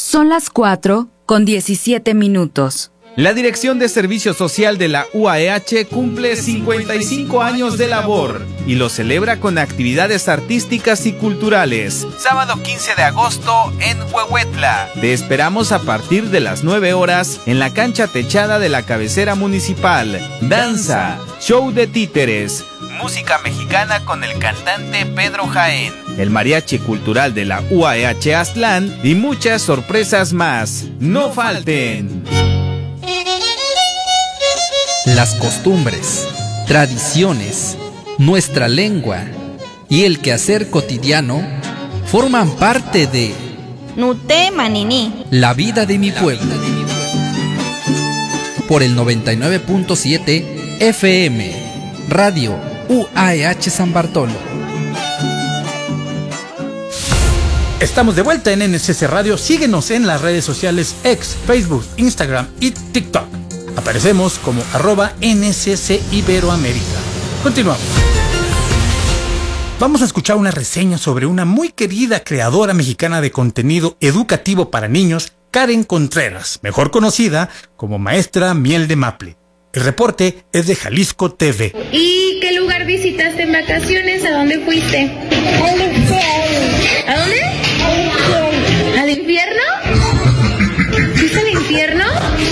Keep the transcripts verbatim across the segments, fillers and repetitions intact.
Son las cuatro con diecisiete minutos. La Dirección de Servicio Social de la U A E H cumple cincuenta y cinco años de labor y lo celebra con actividades artísticas y culturales. Sábado quince de agosto en Huehuetla. Te esperamos a partir de las nueve horas en la cancha techada de la cabecera municipal. Danza, show de títeres, música mexicana con el cantante Pedro Jaén, el mariachi cultural de la U A E H Aztlán y muchas sorpresas más. ¡No falten! Las costumbres, tradiciones, nuestra lengua y el quehacer cotidiano forman parte de Nute Manini, la vida de mi pueblo. Por el noventa y nueve punto siete F M, Radio U A E H San Bartolo. Estamos de vuelta en N S C Radio. Síguenos en las redes sociales X, Facebook, Instagram y TikTok. Aparecemos como arroba N S C Iberoamérica. Continuamos. Vamos a escuchar una reseña sobre una muy querida creadora mexicana de contenido educativo para niños, Karen Contreras, mejor conocida como Maestra Miel de Maple. El reporte es de Jalisco T V. ¿Y qué lugar visitaste en vacaciones? ¿A dónde fuiste? Al infierno. ¿A dónde? Al infierno. ¿Al infierno? ¿Fuiste al infierno?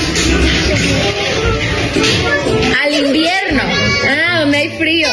Al invierno. Ah, donde hay frío.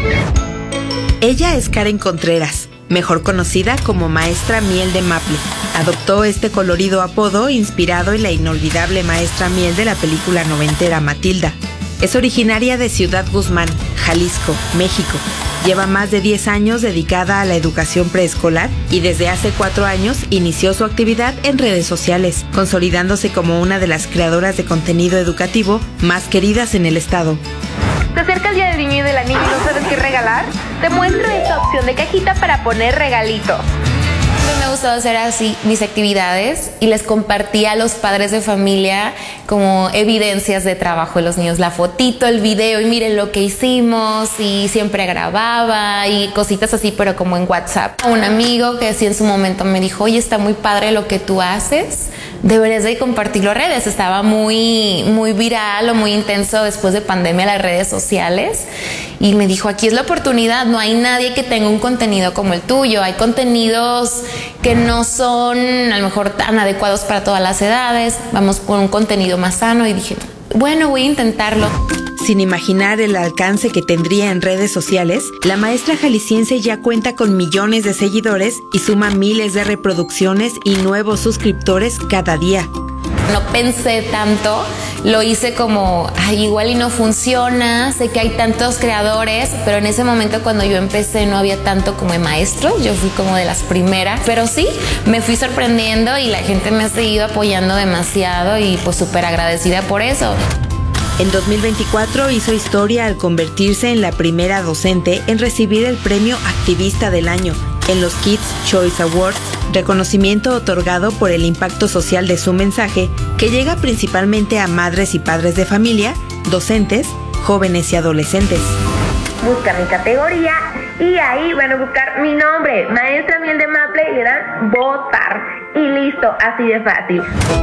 Ella es Karen Contreras, mejor conocida como Maestra Miel de Maple. Adoptó este colorido apodo inspirado en la inolvidable maestra Miel de la película noventera Matilda. Es originaria de Ciudad Guzmán, Jalisco, México. Lleva más de diez años dedicada a la educación preescolar y desde hace cuatro años inició su actividad en redes sociales, consolidándose como una de las creadoras de contenido educativo más queridas en el estado. ¿Te acerca el día del niño y de la niña y no sabes qué regalar? Te muestro esta opción de cajita para poner regalito. Me ha gustado hacer así mis actividades y les compartía a los padres de familia como evidencias de trabajo de los niños, la fotito, el video y miren lo que hicimos, y siempre grababa y cositas así, pero como en WhatsApp. Un amigo que sí en su momento me dijo, oye, está muy padre lo que tú haces, deberías de compartirlo en redes. Estaba muy, muy viral o muy intenso después de pandemia las redes sociales, y me dijo, aquí es la oportunidad, no hay nadie que tenga un contenido como el tuyo, hay contenidos que no son a lo mejor tan adecuados para todas las edades, vamos con un contenido más sano, y dije, bueno, voy a intentarlo. Sin imaginar el alcance que tendría en redes sociales, la maestra jalisciense ya cuenta con millones de seguidores y suma miles de reproducciones y nuevos suscriptores cada día. No pensé tanto, lo hice como, ay, igual y no funciona, sé que hay tantos creadores, pero en ese momento cuando yo empecé no había tanto como de maestros, yo fui como de las primeras, pero sí, me fui sorprendiendo y la gente me ha seguido apoyando demasiado y pues súper agradecida por eso. En dos mil veinticuatro hizo historia al convertirse en la primera docente en recibir el premio Activista del Año en los Kids Choice Awards, reconocimiento otorgado por el impacto social de su mensaje, que llega principalmente a madres y padres de familia, docentes, jóvenes y adolescentes. Busca mi categoría y ahí van a buscar mi nombre, Maestra Miel de Maple, y le dan votar. Y listo, así de fácil.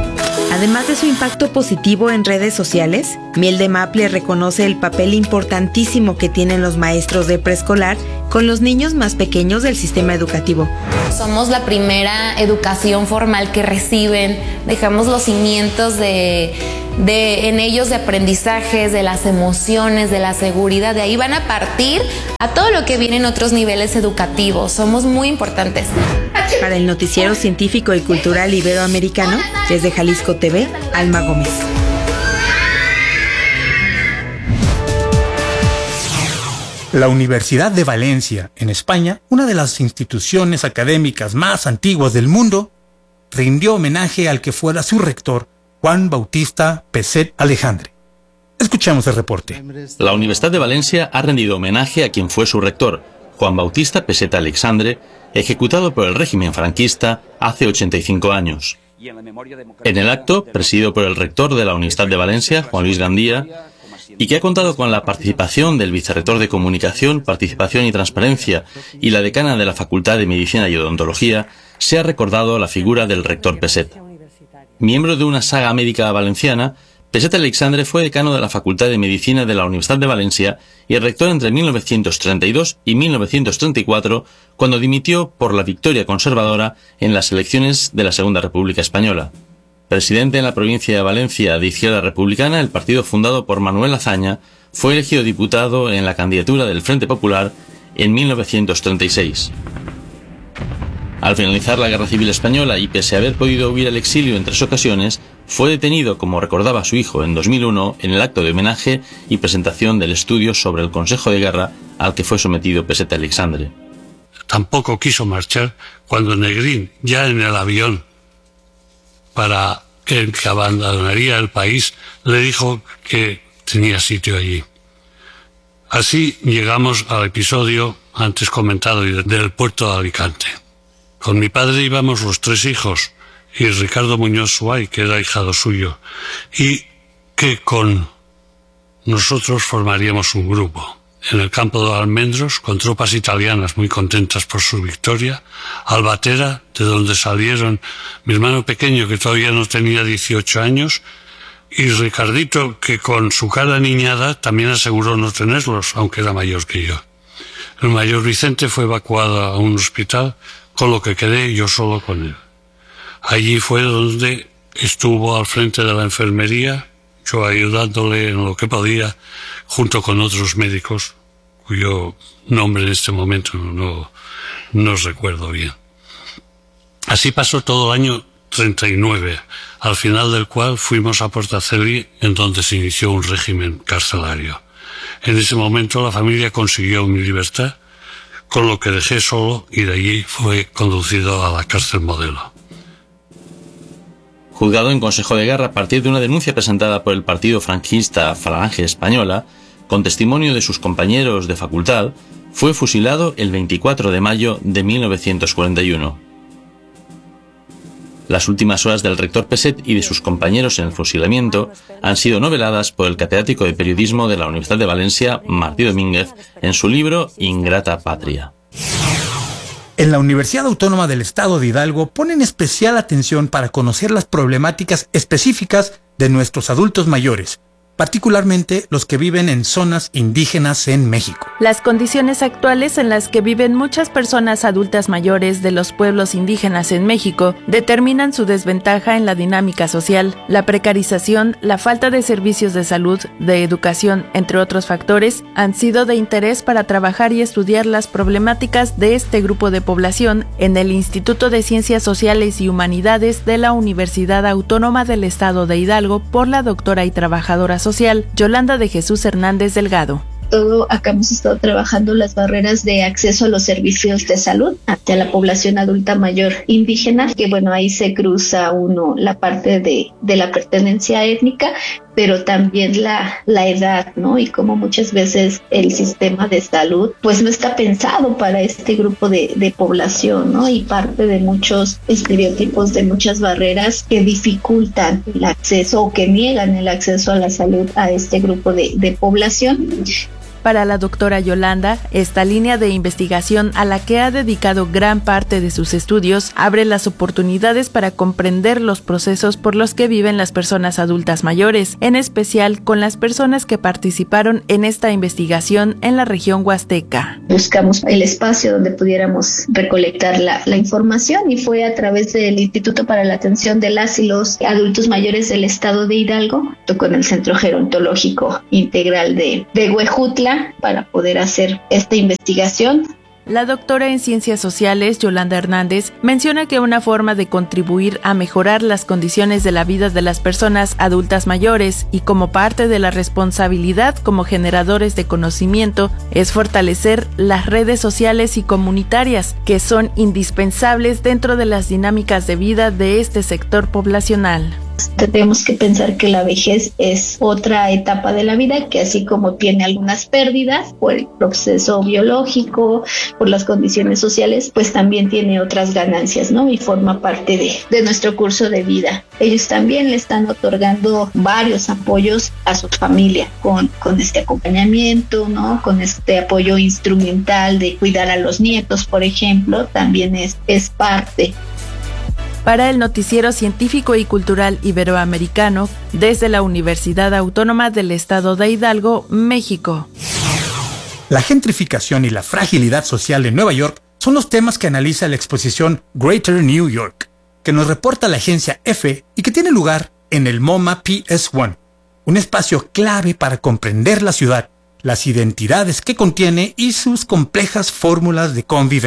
Además de su impacto positivo en redes sociales, Miel de Maple reconoce el papel importantísimo que tienen los maestros de preescolar con los niños más pequeños del sistema educativo. Somos la primera educación formal que reciben, dejamos los cimientos de, de, en ellos de aprendizajes, de las emociones, de la seguridad, de ahí van a partir a todo lo que viene en otros niveles educativos, somos muy importantes. Para el noticiero científico y cultural iberoamericano, desde Jalisco T V, Alma Gómez. La Universidad de Valencia, en España, una de las instituciones académicas más antiguas del mundo, rindió homenaje al que fuera su rector, Juan Bautista Peset Alejandre. Escuchamos el reporte. La Universidad de Valencia ha rendido homenaje a quien fue su rector, Juan Bautista Peset Alejandre, ejecutado por el régimen franquista hace ochenta y cinco años. En el acto, presidido por el rector de la Universidad de Valencia, Juan Luis Gandía, y que ha contado con la participación del vicerrector de Comunicación, Participación y Transparencia y la decana de la Facultad de Medicina y Odontología, se ha recordado la figura del rector Peset. Miembro de una saga médica valenciana, Peset Alexandre fue decano de la Facultad de Medicina de la Universidad de Valencia y rector entre mil novecientos treinta y dos y mil novecientos treinta y cuatro, cuando dimitió por la victoria conservadora en las elecciones de la Segunda República Española. Presidente en la provincia de Valencia de Izquierda Republicana, el partido fundado por Manuel Azaña, fue elegido diputado en la candidatura del Frente Popular en mil novecientos treinta y seis. Al finalizar la Guerra Civil Española y pese a haber podido huir al exilio en tres ocasiones, fue detenido, como recordaba su hijo, en dos mil uno en el acto de homenaje y presentación del estudio sobre el Consejo de Guerra al que fue sometido Peset Alexandre. Tampoco quiso marchar cuando Negrín, ya en el avión para el que abandonaría el país, le dijo que tenía sitio allí. Así llegamos al episodio antes comentado del puerto de Alicante. Con mi padre íbamos los tres hijos y Ricardo Muñoz Suay, que era ahijado suyo, y que con nosotros formaríamos un grupo. En el campo de Almendros, con tropas italianas muy contentas por su victoria, Albatera, de donde salieron mi hermano pequeño, que todavía no tenía dieciocho años, y Ricardito, que con su cara niñada también aseguró no tenerlos, aunque era mayor que yo. El mayor Vicente fue evacuado a un hospital, con lo que quedé yo solo con él. Allí fue donde estuvo al frente de la enfermería, yo ayudándole en lo que podía, junto con otros médicos, cuyo nombre en este momento no, no recuerdo bien. Así pasó todo el año treinta y nueve, al final del cual fuimos a Portacelli, en donde se inició un régimen carcelario. En ese momento la familia consiguió mi libertad, con lo que dejé solo y de allí fue conducido a la cárcel Modelo. Juzgado en Consejo de Guerra a partir de una denuncia presentada por el partido franquista Falange Española, con testimonio de sus compañeros de facultad, fue fusilado el veinticuatro de mayo de mil novecientos cuarenta y uno. Las últimas horas del rector Peset y de sus compañeros en el fusilamiento han sido noveladas por el catedrático de periodismo de la Universidad de Valencia, Martí Domínguez, en su libro Ingrata Patria. En la Universidad Autónoma del Estado de Hidalgo ponen especial atención para conocer las problemáticas específicas de nuestros adultos mayores, particularmente los que viven en zonas indígenas en México. Las condiciones actuales en las que viven muchas personas adultas mayores de los pueblos indígenas en México determinan su desventaja en la dinámica social. La precarización, la falta de servicios de salud, de educación, entre otros factores, han sido de interés para trabajar y estudiar las problemáticas de este grupo de población en el Instituto de Ciencias Sociales y Humanidades de la Universidad Autónoma del Estado de Hidalgo por la doctora y trabajadora social Yolanda de Jesús Hernández Delgado. Todo acá hemos estado trabajando las barreras de acceso a los servicios de salud hacia la población adulta mayor indígena, que bueno, ahí se cruza uno la parte de, de la pertenencia étnica, pero también la, la edad, ¿no? Y como muchas veces el sistema de salud pues no está pensado para este grupo de, de población, ¿no? Y parte de muchos estereotipos, de muchas barreras que dificultan el acceso o que niegan el acceso a la salud a este grupo de, de población. Para la doctora Yolanda, esta línea de investigación a la que ha dedicado gran parte de sus estudios abre las oportunidades para comprender los procesos por los que viven las personas adultas mayores, en especial con las personas que participaron en esta investigación en la región huasteca. Buscamos el espacio donde pudiéramos recolectar la, la información y fue a través del Instituto para la Atención de las y los Adultos Mayores del Estado de Hidalgo, con el Centro Gerontológico Integral de, de Huejutla, para poder hacer esta investigación. La doctora en Ciencias Sociales, Yolanda Hernández, menciona que una forma de contribuir a mejorar las condiciones de la vida de las personas adultas mayores y como parte de la responsabilidad como generadores de conocimiento es fortalecer las redes sociales y comunitarias que son indispensables dentro de las dinámicas de vida de este sector poblacional. Tenemos que pensar que la vejez es otra etapa de la vida que así como tiene algunas pérdidas por el proceso biológico, por las condiciones sociales, pues también tiene otras ganancias, ¿no? Y forma parte de, de nuestro curso de vida. Ellos también le están otorgando varios apoyos a su familia con, con este acompañamiento, ¿no? Con este apoyo instrumental de cuidar a los nietos, por ejemplo, también es, es parte. para el Noticiero Científico y Cultural Iberoamericano desde la Universidad Autónoma del Estado de Hidalgo, México. La gentrificación y la fragilidad social de Nueva York son los temas que analiza la exposición Greater New York, que nos reporta la agencia EFE y que tiene lugar en el MoMA P S uno, un espacio clave para comprender la ciudad, las identidades que contiene y sus complejas fórmulas de convivencia.